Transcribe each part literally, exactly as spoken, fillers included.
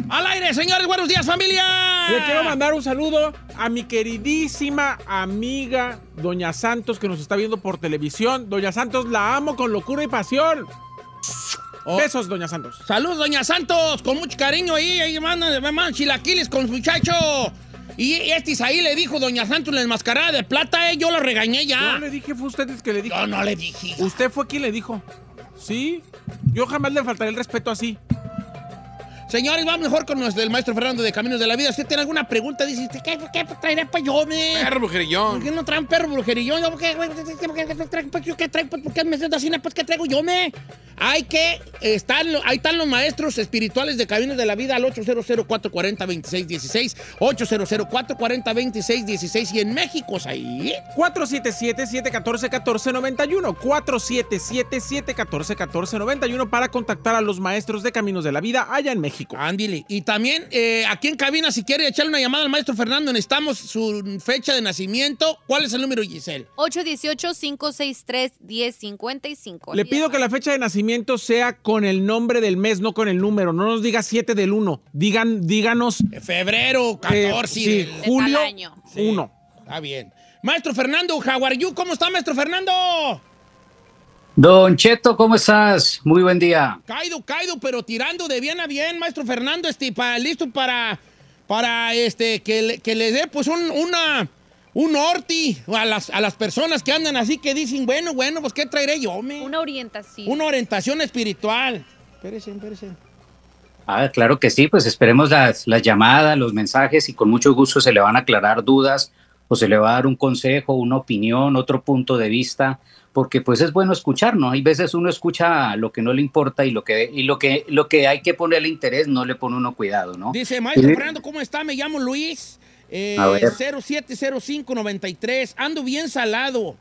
Al aire, señores, buenos días, familia. Le quiero mandar un saludo a mi queridísima amiga Doña Santos, que nos está viendo por televisión. Doña Santos, la amo con locura y pasión. Oh. Besos, Doña Santos. Saludos, Doña Santos, con mucho cariño ahí, ahí mandan, mandan chilaquiles con su muchacho. Y este Isaí le dijo, Doña Santos, la enmascarada de plata, eh, yo la regañé ya. Yo le dije, fue usted el que le dijo. Yo no le dije. Usted fue quien le dijo. Sí, yo jamás le faltaré el respeto así. Señores, vamos mejor con nuestro, el maestro Fernando de Caminos de la Vida. Si usted tiene alguna pregunta, dice, ¿qué, qué traeré para yo, me? Perro brujerillón. ¿Por qué no traen perro brujerillón? ¿Por qué, qué traigo? ¿Por qué me siento así? Pues, ¿qué traigo yo, me? Hay que estar, ahí están los maestros espirituales de Caminos de la Vida al ocho cero cero, cuatro cuatro cero, dos seis uno seis, ocho cero cero, cuatro cuatro cero, dos seis uno seis, y en México, ahí. cuatro siete siete, siete uno cuatro, uno cuatro nueve uno, cuatro siete siete, siete uno cuatro, uno cuatro nueve uno para contactar a los maestros de Caminos de la Vida allá en México. Ándile. Y también eh, aquí en cabina, si quiere echarle una llamada al maestro Fernando, necesitamos su fecha de nacimiento. ¿Cuál es el número, Giselle? ocho uno ocho, cinco seis tres, uno cero cinco cinco. Le pido que la fecha de nacimiento sea con el nombre del mes, no con el número. No nos diga siete del uno. Digan, díganos. Febrero, catorce. Eh, sí, del, julio sí, uno. Está bien. Maestro Fernando, how are you? ¿Cómo está, maestro Fernando? Don Cheto, ¿cómo estás? Muy buen día. Caído, caído, pero tirando de bien a bien, maestro Fernando, este, para, listo para, para este, que, le, que le dé pues un, una, un orti a las, a las personas que andan así, que dicen, bueno, bueno, pues ¿qué traeré yo, me? Una orientación. Una orientación espiritual. Espérese, espérese. Ah, claro que sí, pues esperemos las, las llamadas, los mensajes, y con mucho gusto se le van a aclarar dudas o se le va a dar un consejo, una opinión, otro punto de vista, porque pues es bueno escuchar, ¿no? Hay veces uno escucha lo que no le importa y lo que, y lo que, lo que hay que ponerle interés no le pone uno cuidado, ¿no? Dice, maestro sí. Fernando, ¿cómo está? Me llamo Luis, eh, cero siete cero cinco nueve tres, ando bien salado,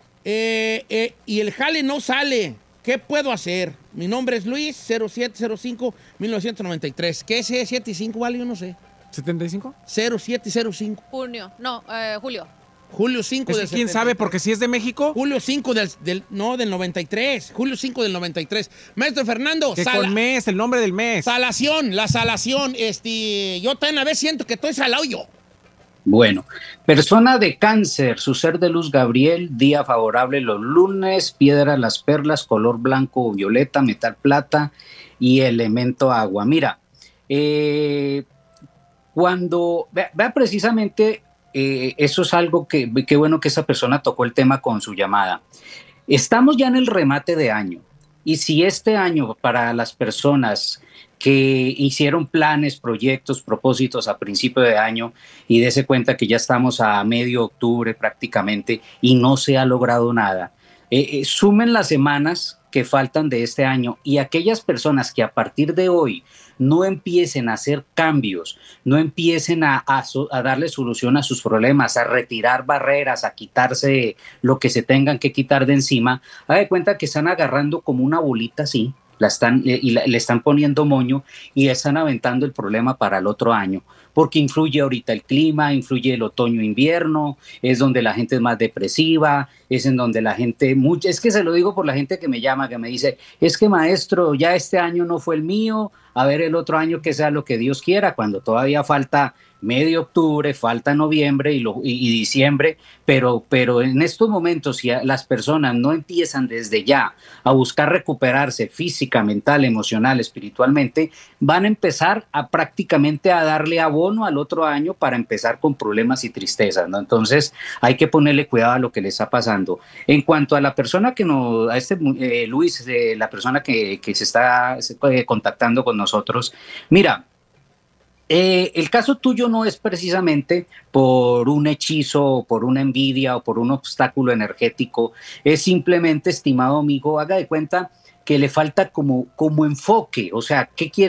eh, eh, y el jale no sale. ¿Qué puedo hacer? Mi nombre es Luis, cero siete cero cinco, mil novecientos noventa y tres. ¿Qué es siete y cinco, vale? Yo no sé. ¿setenta y cinco? cero siete cero cinco. Junio, no, eh, Julio. Julio cinco del ¿Quién sabe? Porque si es de México. Julio cinco del, del, no, del noventa y tres. Julio cinco del noventa y tres. Maestro Fernando. Que sala, con mes, el nombre del mes. Salación, la salación. Este, yo también a veces siento que estoy salado yo. Bueno, persona de Cáncer, su ser de luz Gabriel, día favorable los lunes, piedra las perlas, color blanco o violeta, metal plata y elemento agua. Mira, eh, cuando, vea, vea precisamente, eh, eso es algo que, qué bueno que esa persona tocó el tema con su llamada. Estamos ya en el remate de año, y si este año para las personas que hicieron planes, proyectos, propósitos a principio de año, y dése cuenta que ya estamos a medio octubre prácticamente y no se ha logrado nada, eh, eh, sumen las semanas que faltan de este año, y aquellas personas que a partir de hoy no empiecen a hacer cambios, no empiecen a, a, a darle solución a sus problemas, a retirar barreras, a quitarse lo que se tengan que quitar de encima, haga de cuenta que están agarrando como una bolita así, la están, y la, le están poniendo moño y están aventando el problema para el otro año, porque influye ahorita el clima, influye el otoño-invierno, es donde la gente es más depresiva, es en donde la gente, mucho, es que se lo digo por la gente que me llama, que me dice, es que maestro, ya este año no fue el mío, a ver el otro año que sea lo que Dios quiera, cuando todavía falta medio octubre, falta noviembre y, lo, y, y diciembre, pero, pero en estos momentos si las personas no empiezan desde ya a buscar recuperarse física, mental, emocional, espiritualmente, van a empezar a prácticamente a darle abono al otro año para empezar con problemas y tristezas, ¿no? Entonces hay que ponerle cuidado a lo que le está pasando. En cuanto a la persona que nos, a este eh, Luis, eh, la persona que, que se está eh, contactando con nosotros, mira, Eh, el caso tuyo no es precisamente por un hechizo, por una envidia o por un obstáculo energético, es simplemente, estimado amigo, haga de cuenta que le falta como, como enfoque, o sea, ¿qué quiere